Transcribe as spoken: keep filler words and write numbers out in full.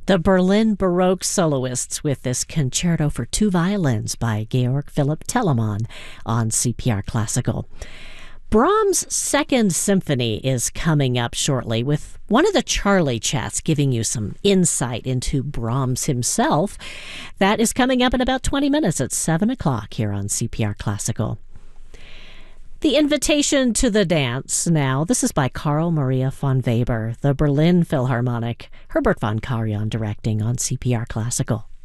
The Berlin Baroque soloists with this concerto for two violins by Georg Philipp Telemann on C P R Classical. Brahms' Second Symphony is coming up shortly with one of the Charlie Chats giving you some insight into Brahms himself. That is coming up in about twenty minutes at seven o'clock here on C P R Classical. The Invitation to the Dance now. This is by Carl Maria von Weber, the Berlin Philharmonic. Herbert von Karajan directing on C P R Classical.